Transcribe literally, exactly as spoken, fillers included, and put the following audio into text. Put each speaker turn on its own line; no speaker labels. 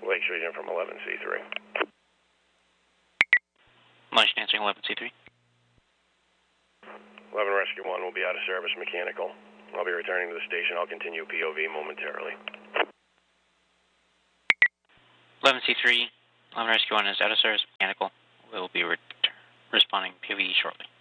Lake Street in from eleven C three.
Lunch answering eleven C three.
eleven Rescue one will be out of service mechanical. I'll be returning to the station. I'll continue P O V momentarily.
eleven C three, eleven Rescue one is out of service mechanical. We'll be re responding P O V shortly.